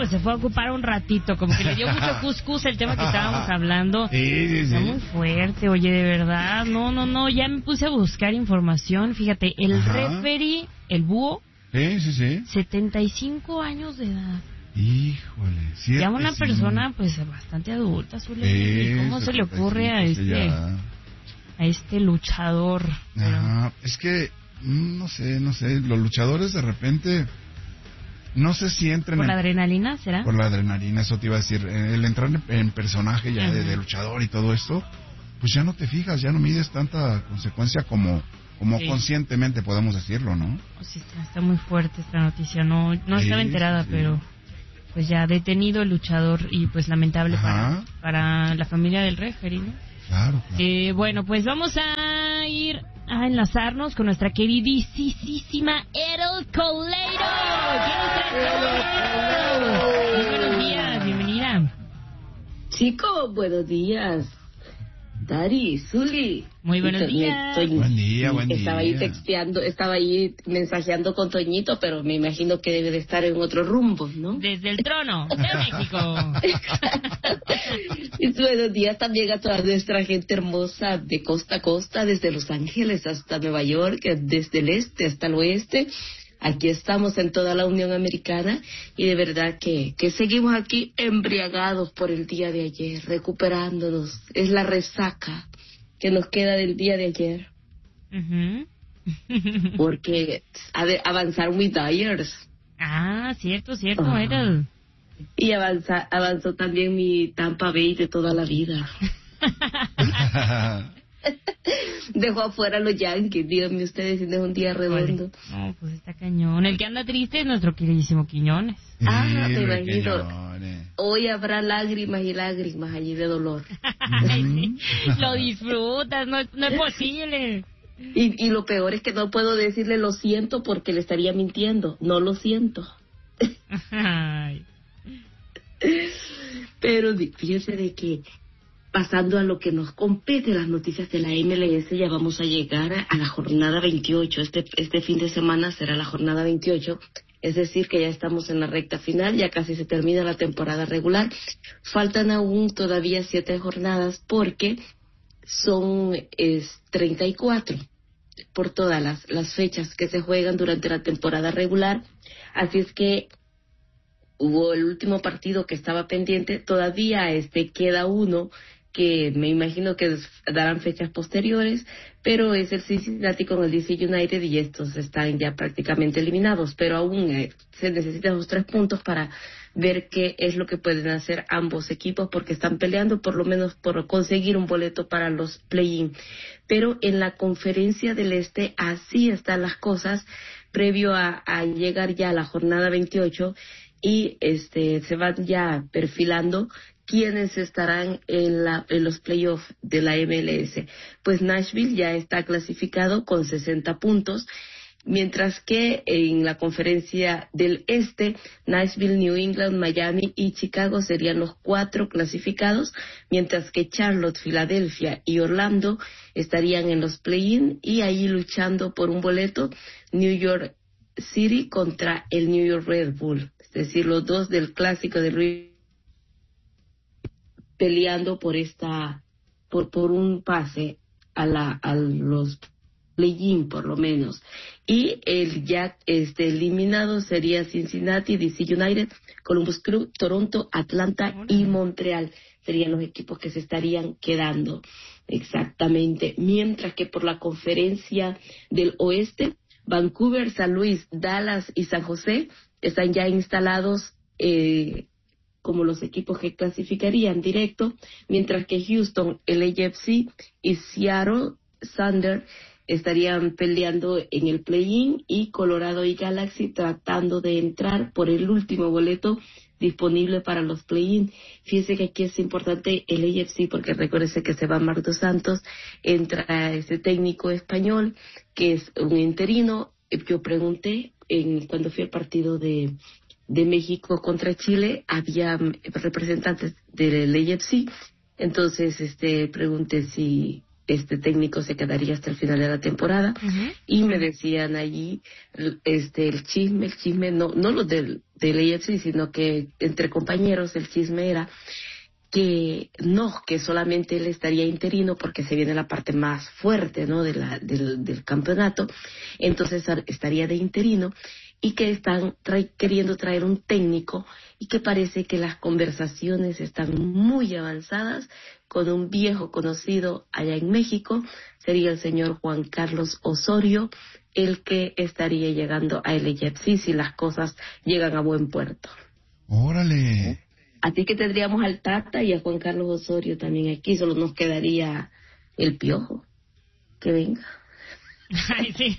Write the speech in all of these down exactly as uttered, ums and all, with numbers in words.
pues se fue a ocupar un ratito, como que le dio mucho cuscús el tema que estábamos hablando. Sí, sí, sí. Está muy fuerte, oye, de verdad. No, no, no, ya me puse a buscar información. Fíjate, el Ajá. referee, el búho, Sí, sí, sí. setenta y cinco años de edad. Híjole. Siete, Ya una sí. persona, pues, bastante adulta, Zule. Sí, ¿Cómo se le ocurre a setenta y cinco, sí, este, ya. a este luchador? Pero- Ajá. Es que, mm, no sé, no sé, los luchadores de repente, no sé si entran ¿Por en... la adrenalina, será? Por la adrenalina, eso te iba a decir. El entrar en, en personaje ya de, Ajá. de luchador y todo esto, pues ya no te fijas, ya no mides tanta consecuencia como como Sí. conscientemente podemos decirlo, ¿no? Oh, sí, está, está muy fuerte esta noticia. No, no Sí, estaba enterada, sí. pero pues ya detenido el luchador y pues lamentable para, Ajá. para la familia del referee, ¿no? Claro, claro. Eh, bueno, pues vamos a ir a enlazarnos con nuestra queridísima Erol Coleiro. Muy buenos días, bienvenida. Chicos, buenos días. Dari, Zuli. Muy buenos Y to- días. Toñ- Buen día, buen Estaba ahí día. texteando, estaba ahí mensajeando con Toñito, pero me imagino que debe de estar en otro rumbo, ¿no? Desde el trono de México. Y buenos días también a toda nuestra gente hermosa de costa a costa, desde Los Ángeles hasta Nueva York, desde el este hasta el oeste. Aquí estamos en toda la Unión Americana y de verdad que, que seguimos aquí embriagados por el día de ayer, recuperándonos. Es la resaca que nos queda del día de ayer, Ujú. porque a ver, avanzaron mis Dyers Ah, cierto, cierto, Ah. Erol. y avanza, avanzó también mi Tampa Bay de toda la vida. Dejó afuera a los Yankees, díganme ustedes si no es un día redondo. No, pues está cañón. El que anda triste es nuestro queridísimo Quiñones. Ah, Sí, te Luis imagino. Quiñones. Hoy habrá lágrimas y lágrimas allí de dolor. Ay, sí. Lo disfrutas, no, es- no es posible. Y, y lo peor es que no puedo decirle lo siento porque le estaría mintiendo. No lo siento. Ay. Pero di- fíjese de que pasando a lo que nos compete, las noticias de la M L S, ya vamos a llegar a, a la jornada veintiocho. Este, este fin de semana será la jornada veintiocho. Es decir, que ya estamos en la recta final, ya casi se termina la temporada regular. Faltan aún todavía siete jornadas porque son es, treinta y cuatro por todas las, las fechas que se juegan durante la temporada regular. Así es que hubo el último partido que estaba pendiente, todavía este queda uno que me imagino que darán fechas posteriores, pero es el Cincinnati con el D C United y estos están ya prácticamente eliminados, pero aún eh, se necesitan los tres puntos para ver qué es lo que pueden hacer ambos equipos porque están peleando por lo menos por conseguir un boleto para los play-in. Pero en la conferencia del Este así están las cosas previo a, a llegar ya a la jornada veintiocho y este se van ya perfilando quiénes estarán en, la, en los playoffs de la M L S. Pues Nashville ya está clasificado con sesenta puntos, mientras que en la conferencia del Este, Nashville, New England, Miami y Chicago serían los cuatro clasificados, mientras que Charlotte, Filadelfia y Orlando estarían en los play-in y ahí luchando por un boleto, New York City contra el New York Red Bull, es decir, los dos del clásico de Luis peleando por esta por por un pase a la a los play-in por lo menos. Y el ya este eliminado sería Cincinnati, D C United, Columbus Crew, Toronto, Atlanta y Montreal. Serían los equipos que se estarían quedando exactamente. Mientras que por la conferencia del oeste, Vancouver, San Luis, Dallas y San José están ya instalados eh, como los equipos que clasificarían directo, mientras que Houston, el A F C y Seattle Thunder estarían peleando en el play-in y Colorado y Galaxy tratando de entrar por el último boleto disponible para los play-in. Fíjese que aquí es importante el A F C porque recuérdese que se va Marc Dos Santos, entra ese técnico español que es un interino. Yo pregunté en, cuando fui al partido de de México contra Chile, había representantes del A F C, entonces este pregunté si este técnico se quedaría hasta el final de la temporada. Uh-huh. Y me decían allí este el chisme, el chisme no no los del del A F C, sino que entre compañeros el chisme era que no, que solamente él estaría interino porque se viene la parte más fuerte, ¿no?, de la, del, del campeonato. Entonces estaría de interino y que están tra- queriendo traer un técnico y que parece que las conversaciones están muy avanzadas con un viejo conocido allá en México. Sería el señor Juan Carlos Osorio el que estaría llegando a L A F C si las cosas llegan a buen puerto. ¡Órale! Así que tendríamos al Tata y a Juan Carlos Osorio también aquí. Solo nos quedaría el Piojo. Que venga. Ay, sí.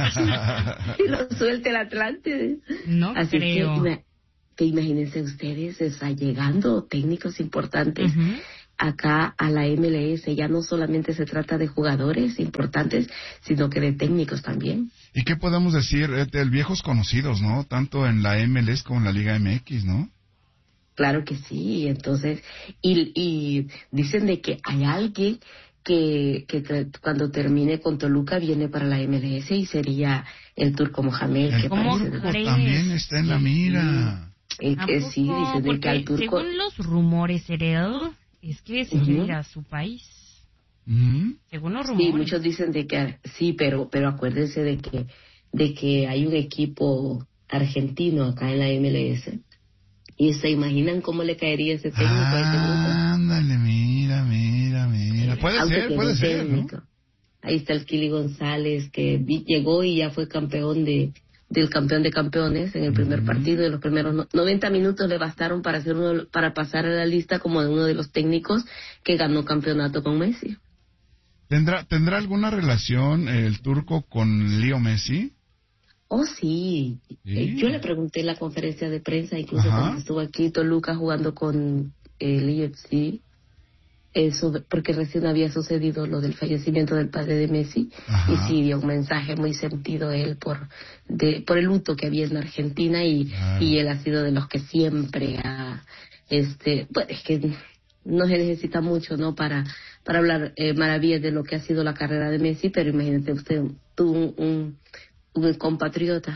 Y lo suelte el Atlante. No Así creo. Que, que imagínense ustedes, está llegando técnicos importantes uh-huh. acá a la M L S. Ya no solamente se trata de jugadores importantes, sino que de técnicos también. ¿Y qué podemos decir de viejos conocidos, no? Tanto en la M L S como en la Liga M X, ¿no? Claro que sí, entonces, y, y dicen de que hay alguien que, que tra- cuando termine con Toluca viene para la M L S y sería el Turco Mohamed. El que Turco parece también está en la mira. El que sí, dicen de que al Turco... Según los rumores, Heredero, es que se quiere uh-huh. ir a su país. Uh-huh. Según los rumores. Sí, muchos dicen de que sí, pero pero acuérdense de que de que hay un equipo argentino acá en la M L S. ¿Y se imaginan cómo le caería ese técnico ah, a ese grupo? Ándale, mira, mira, mira. Puede Aunque ser, puede ser, ¿no? Ahí está el Kili González, que vi, llegó y ya fue campeón de del campeón de campeones en el primer uh-huh. partido. De los primeros no, noventa minutos le bastaron para hacer uno, para pasar a la lista como de uno de los técnicos que ganó campeonato con Messi. ¿Tendrá tendrá alguna relación el Turco con Leo Messi? Oh, sí. sí. Eh, yo le pregunté en la conferencia de prensa, incluso Ajá. cuando estuvo aquí Toluca jugando con el I F C, eso, porque recién había sucedido lo del fallecimiento del padre de Messi. Ajá. Y sí dio un mensaje muy sentido él por de por el luto que había en Argentina y, claro. y él ha sido de los que siempre ha, este, pues es que no se necesita mucho, ¿no?, para para hablar eh, maravillas de lo que ha sido la carrera de Messi, pero imagínate usted, tuvo un, un un compatriota.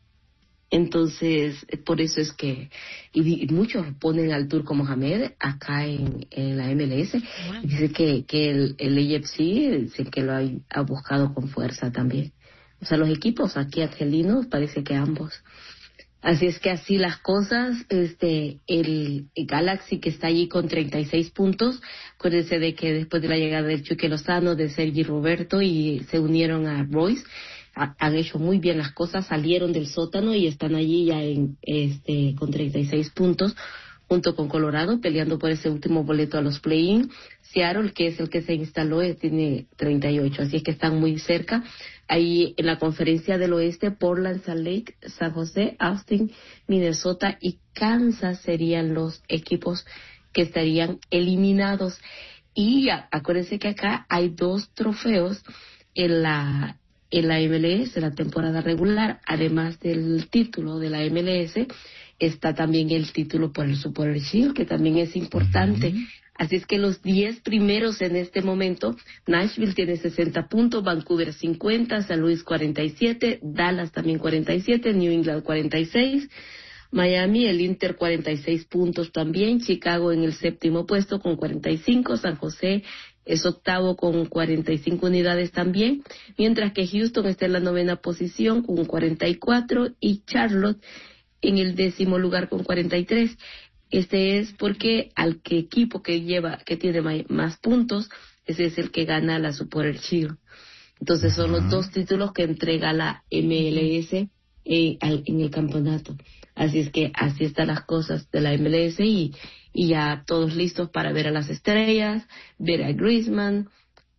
Entonces, por eso es que y, y muchos ponen al Turco Mohamed acá en, en la M L S. Bueno. Y dice que, que el, el A F C dice que lo ha, ha buscado con fuerza también. O sea, los equipos aquí argelinos parece que ambos. Así es que así las cosas, este, el, el Galaxy que está allí con treinta y seis puntos, acuérdense de que después de la llegada del Chucky Lozano, de Sergi Roberto y se unieron a Royce, han hecho muy bien las cosas, salieron del sótano y están allí ya en este con treinta y seis puntos, junto con Colorado, peleando por ese último boleto a los play-in. Seattle, que es el que se instaló, tiene treinta y ocho, así es que están muy cerca. Ahí en la conferencia del oeste, Portland, Salt Lake, San José, Austin, Minnesota y Kansas serían los equipos que estarían eliminados. Y acuérdense que acá hay dos trofeos en la en la M L S, la temporada regular, además del título de la M L S, está también el título por el Super Shield, que también es importante. Uh-huh. Así es que los diez primeros en este momento, Nashville tiene sesenta puntos, Vancouver cincuenta, San Luis cuarenta y siete, Dallas también cuarenta y siete, New England cuarenta y seis, Miami, el Inter cuarenta y seis puntos también, Chicago en el séptimo puesto con cuarenta y cinco, San José es octavo con cuarenta y cinco unidades también, mientras que Houston está en la novena posición con cuarenta y cuatro y Charlotte en el décimo lugar con cuarenta y tres. Este es porque al que equipo que lleva, que tiene más puntos, ese es el que gana la Super Shield. Entonces son los dos títulos que entrega la M L S eh, al, en el campeonato. Así es que así están las cosas de la M L S y, y ya todos listos para ver a las estrellas, ver a Griezmann,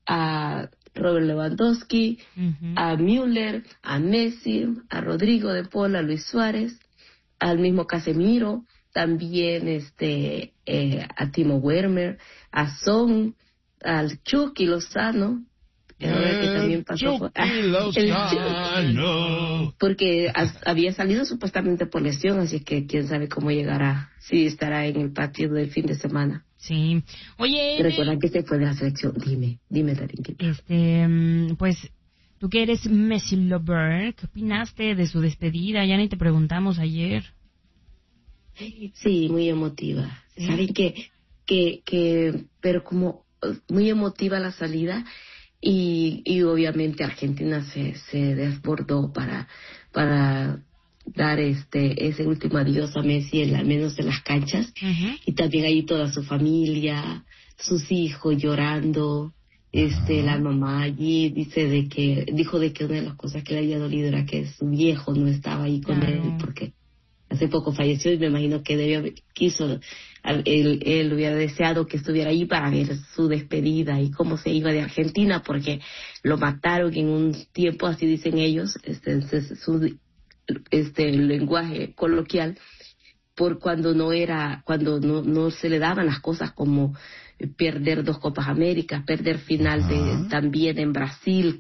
a Robert Lewandowski, uh-huh. a Müller, a Messi, a Rodrigo de Paul, a Luis Suárez, al mismo Casemiro, también este eh, a Timo Werner, a Son, al Chucky Lozano, eh, que también pasó por, ah, el, porque as, había salido supuestamente por lesión, así que quién sabe cómo llegará, si estará en el partido del fin de semana. Sí. Oye, Recuerda que se fue de la selección. Dime, dime, Darinquita. Este, pues, tú que eres Messi lover, ¿qué opinaste de su despedida? Ya ni te preguntamos ayer. Sí, muy emotiva. ¿Sí? Saben que, que, que, pero como muy emotiva la salida y, y obviamente Argentina se, se desbordó para, para dar este, ese último adiós a Messi, en, al menos en las canchas. Uh-huh. Y también ahí toda su familia, sus hijos llorando. Este, uh-huh. La mamá allí dice de que, dijo de que una de las cosas que le había dolido era que su viejo no estaba ahí con claro. él porque hace poco falleció y me imagino que debió, quiso, él, él hubiera deseado que estuviera ahí para ver su despedida y cómo se iba de Argentina porque lo mataron en un tiempo, así dicen ellos, este, su, este lenguaje coloquial, por cuando no era, cuando no, no se le daban las cosas como perder dos Copas Américas, perder final de, también en Brasil,